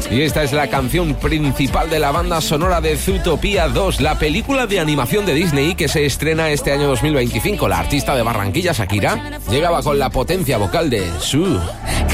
Y esta es la canción principal de la banda sonora de Zootopia 2, la película de animación de Disney que se estrena este año 2025. La artista de Barranquilla, Shakira, llegaba con la potencia vocal de Sue.